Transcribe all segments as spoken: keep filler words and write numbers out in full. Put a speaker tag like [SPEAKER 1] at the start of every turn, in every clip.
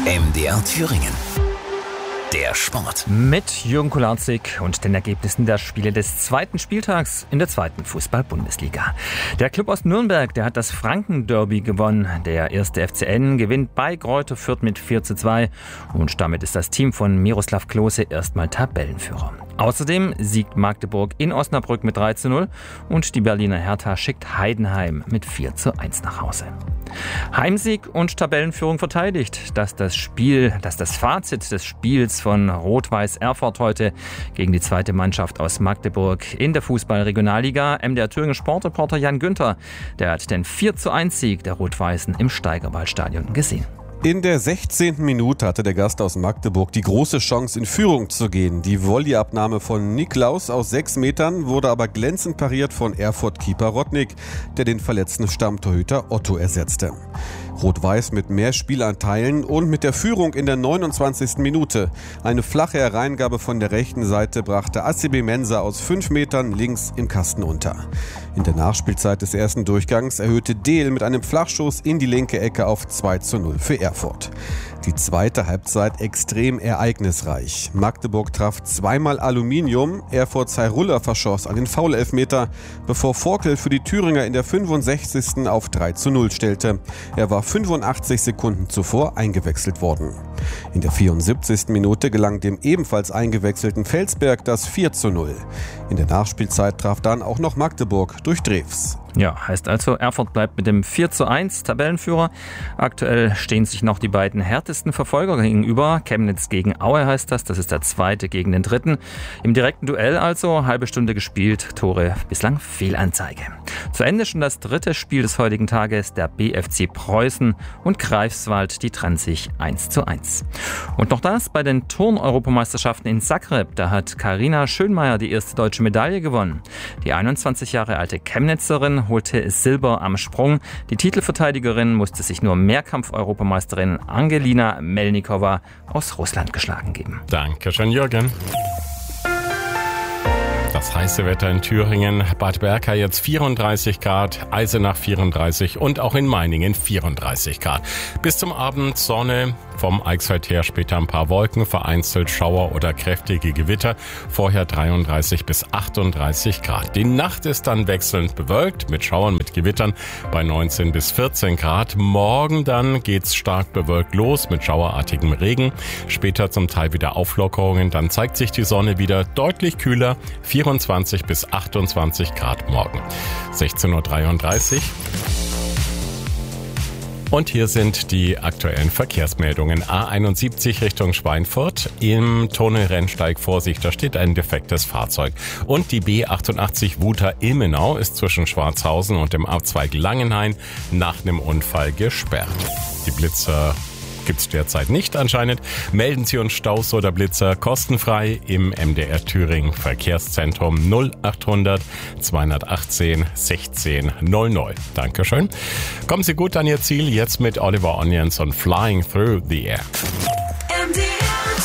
[SPEAKER 1] M D R Thüringen. Der Sport.
[SPEAKER 2] Mit Jürgen Kularzig und den Ergebnissen der Spiele des zweiten Spieltags in der zweiten Fußball-Bundesliga. Der Club aus Nürnberg, der hat das Franken-Derby gewonnen. Der erste F C N gewinnt bei Greuther Fürth mit vier zu zwei und damit ist das Team von Miroslav Klose erstmal Tabellenführer. Außerdem siegt Magdeburg in Osnabrück mit drei zu null und die Berliner Hertha schickt Heidenheim mit vier zu eins nach Hause. Heimsieg und Tabellenführung verteidigt, dass das Spiel, dass das Fazit des Spiels von Rot-Weiß Erfurt heute gegen die zweite Mannschaft aus Magdeburg in der Fußball-Regionalliga. M D R Thüringen Sportreporter Jan Günther, der hat den vier zu eins Sieg der Rot-Weißen im Steigerwaldstadion gesehen.
[SPEAKER 3] In der sechzehnten Minute hatte der Gast aus Magdeburg die große Chance, in Führung zu gehen. Die Volleyabnahme von Niklaus aus sechs Metern wurde aber glänzend pariert von Erfurt-Keeper Rodnik, der den verletzten Stammtorhüter Otto ersetzte. Rot-Weiß mit mehr Spielanteilen und mit der Führung in der neunundzwanzigsten Minute. Eine flache Hereingabe von der rechten Seite brachte Assibe Mensa aus fünf Metern links im Kasten unter. In der Nachspielzeit des ersten Durchgangs erhöhte Dehl mit einem Flachschuss in die linke Ecke auf zwei zu null für Erfurt. Die zweite Halbzeit extrem ereignisreich. Magdeburg traf zweimal Aluminium, Erfurt Zairulla verschoss an den Foul-Elfmeter, bevor Forkel für die Thüringer in der fünfundsechzigsten auf drei zu null stellte. Er war fünfundachtzig Sekunden zuvor eingewechselt worden. In der vierundsiebzigsten Minute gelang dem ebenfalls eingewechselten Felsberg das vier zu null. In der Nachspielzeit traf dann auch noch Magdeburg durch Drews.
[SPEAKER 2] Ja, heißt also, Erfurt bleibt mit dem vier zu eins Tabellenführer. Aktuell stehen sich noch die beiden härtesten Verfolger gegenüber. Chemnitz gegen Aue heißt das, das ist der zweite gegen den dritten. Im direkten Duell also, halbe Stunde gespielt, Tore bislang Fehlanzeige. Zu Ende schon das dritte Spiel des heutigen Tages, der B F C Preußen und Greifswald, die trennen sich eins zu eins. Und noch das, bei den Turn-Europameisterschaften in Zagreb, da hat Carina Schönmeier die erste deutsche Medaille gewonnen. Die einundzwanzig Jahre alte Chemnitzerin holte Silber am Sprung. Die Titelverteidigerin musste sich nur Mehrkampf-Europameisterin Angelina Melnikova aus Russland geschlagen geben.
[SPEAKER 4] Dankeschön, Jürgen. Das heiße Wetter in Thüringen, Bad Berka jetzt vierunddreißig Grad, Eisenach vierunddreißig und auch in Meiningen vierunddreißig Grad. Bis zum Abend Sonne, vom Eichsfeld her später ein paar Wolken, vereinzelt Schauer oder kräftige Gewitter, vorher dreiunddreißig bis achtunddreißig Grad. Die Nacht ist dann wechselnd bewölkt mit Schauern, mit Gewittern bei neunzehn bis vierzehn Grad. Morgen dann geht's stark bewölkt los mit schauerartigem Regen, später zum Teil wieder Auflockerungen, dann zeigt sich die Sonne wieder deutlich kühler, vierundzwanzig bis achtundzwanzig Grad morgen. sechzehn Uhr dreiunddreißig. Und hier sind die aktuellen Verkehrsmeldungen. A einundsiebzig Richtung Schweinfurt. Im Tunnel Rennsteig Vorsicht, da steht ein defektes Fahrzeug. Und die B achtundachtzig Wuter-Ilmenau ist zwischen Schwarzhausen und dem Abzweig Langenhain nach einem Unfall gesperrt. Die Blitzer gibt's derzeit nicht anscheinend. Melden Sie uns Staus oder Blitzer kostenfrei im M D R Thüringen Verkehrszentrum null achthundert zweihundertachtzehn sechzehn null null. Dankeschön. Kommen Sie gut an Ihr Ziel, jetzt mit Oliver Onions und Flying Through the Air.
[SPEAKER 1] M D R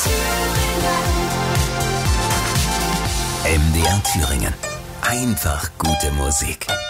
[SPEAKER 1] Thüringen. M D R Thüringen. Einfach gute Musik.